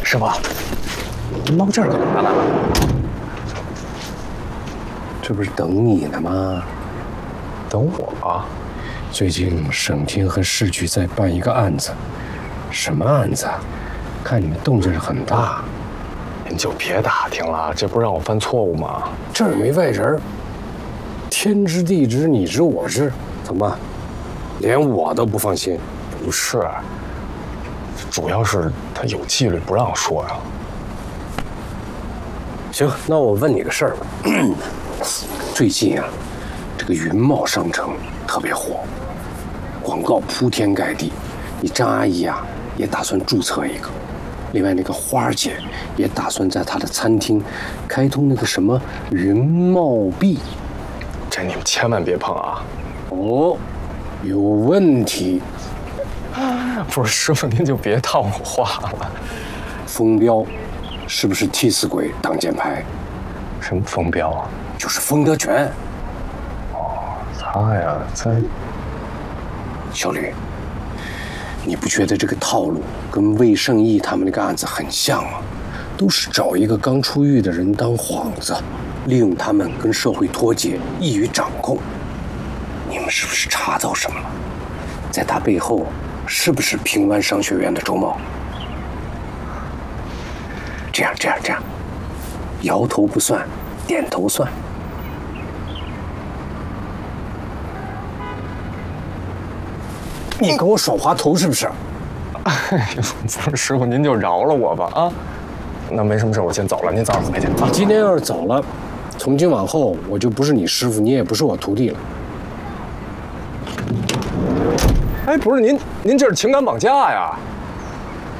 师傅，您猫这儿干嘛呢？ 这不是等你呢吗？ 等我啊？ 最近省厅和市局在办一个案子，什么案子啊？看你们动静很大。 您就别打听了，这不是让我犯错误吗？ 这儿没外人，天知地知，你知我知，怎么，连我都不放心？ 不是，主要是他有纪律，不让说呀。 行，那我问你个事儿吧。最近啊，这个云茂商城特别火，广告铺天盖地。你张阿姨啊，也打算注册一个。另外，那个花儿姐也打算在她的餐厅开通那个什么云茂币。 这你们千万别碰啊！ 哦，有问题。 不是师傅，您就别套我话了。 封彪是不是替死鬼挡箭牌？ 什么封彪啊？ 就是封德全。 哦，他呀，在。 小吕，你不觉得这个套路跟魏胜义他们那个案子很像吗？都是找一个刚出狱的人当幌子，利用他们跟社会脱节，易于掌控。你们是不是查到什么了？在他背后是不是平湾商学院的周茂？这样，摇头不算，点头算。你跟我耍滑头是不是？ 哎呦，不是师傅，您就饶了我吧啊！那没什么事，我先走了，您早点回去。 你今天要是走了，从今往后我就不是你师傅，你也不是我徒弟了。 哎，不是您这是情感绑架呀？